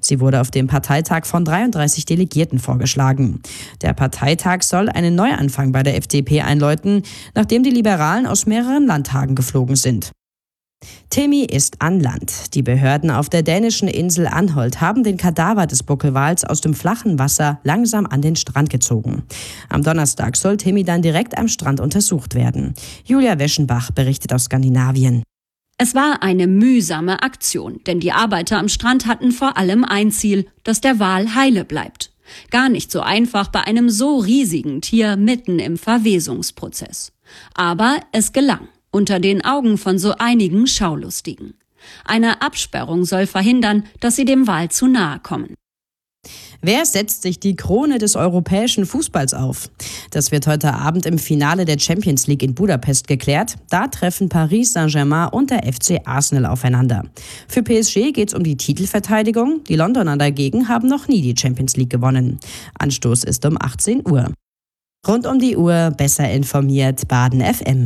Sie wurde auf dem Parteitag von 33 Delegierten vorgeschlagen. Der Parteitag soll einen Neuanfang bei der FDP einläuten, nachdem die Liberalen aus mehreren Landtagen geflogen sind. Timmy ist an Land. Die Behörden auf der dänischen Insel Anholt haben den Kadaver des Buckelwals aus dem flachen Wasser langsam an den Strand gezogen. Am Donnerstag soll Timmy dann direkt am Strand untersucht werden. Julia Weschenbach berichtet aus Skandinavien. Es war eine mühsame Aktion, denn die Arbeiter am Strand hatten vor allem ein Ziel, dass der Wal heile bleibt. Gar nicht so einfach bei einem so riesigen Tier mitten im Verwesungsprozess. Aber es gelang. Unter den Augen von so einigen Schaulustigen. Eine Absperrung soll verhindern, dass sie dem Wal zu nahe kommen. Wer setzt sich die Krone des europäischen Fußballs auf? Das wird heute Abend im Finale der Champions League in Budapest geklärt. Da treffen Paris Saint-Germain und der FC Arsenal aufeinander. Für PSG geht es um die Titelverteidigung. Die Londoner dagegen haben noch nie die Champions League gewonnen. Anstoß ist um 18 Uhr. Rund um die Uhr besser informiert Baden FM.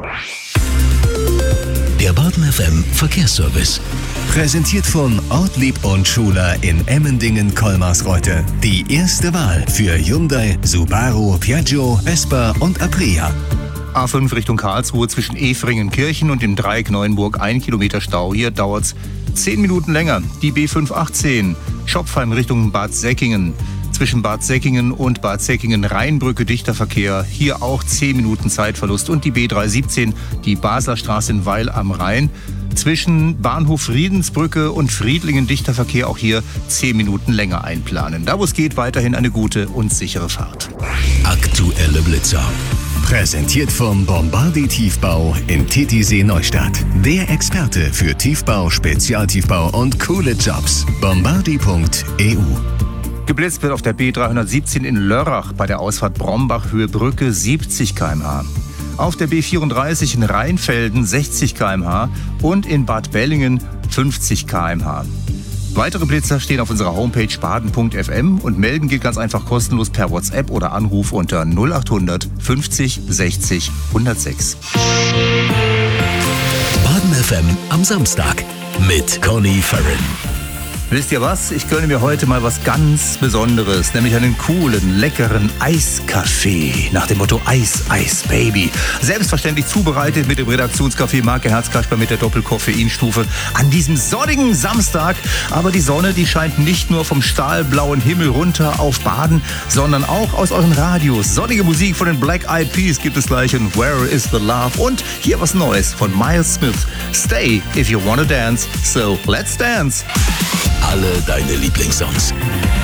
Der Baden FM Verkehrsservice. Präsentiert von Ortlieb und Schuler in Emmendingen-Kolmarsreuth. Die erste Wahl für Hyundai, Subaru, Piaggio, Vespa und Aprilia. A5 Richtung Karlsruhe zwischen Efringen-Kirchen und dem Dreieck Neuenburg 1 Kilometer Stau. Hier dauert's 10 Minuten länger. Die B518 Schopfheim Richtung Bad Säckingen. Zwischen Bad Säckingen und Bad Säckingen-Rheinbrücke dichter Verkehr. Hier auch 10 Minuten Zeitverlust. Und die B317, die Basler Straße in Weil am Rhein. Zwischen Bahnhof Friedensbrücke und Friedlingen dichter Verkehr. Auch hier 10 Minuten länger einplanen. Da wo es geht, weiterhin eine gute und sichere Fahrt. Aktuelle Blitzer. Präsentiert vom Bombardi Tiefbau in Titisee Neustadt. Der Experte für Tiefbau, Spezialtiefbau und coole Jobs. Bombardi.eu. Geblitzt wird auf der B317 in Lörrach bei der Ausfahrt Brombach-Höhe Brücke 70 km/h. Auf der B34 in Rheinfelden 60 km/h und in Bad Bellingen 50 km/h. Weitere Blitzer stehen auf unserer Homepage baden.fm und melden geht ganz einfach kostenlos per WhatsApp oder Anruf unter 0800 50 60 106. Baden FM am Samstag mit Conny Farren. Wisst ihr was? Ich gönne mir heute mal was ganz Besonderes, nämlich einen coolen, leckeren Eiskaffee nach dem Motto Eis, Eis, Baby. Selbstverständlich zubereitet mit dem Redaktionskaffee Marke Herzkasper mit der Doppelkoffeinstufe an diesem sonnigen Samstag. Aber die Sonne, die scheint nicht nur vom stahlblauen Himmel runter auf Baden, sondern auch aus euren Radios. Sonnige Musik von den Black Eyed Peas gibt es gleich und Where is the Love? Und hier was Neues von Miles Smith. Stay if you wanna dance, so let's dance. Alle deine Lieblingssongs.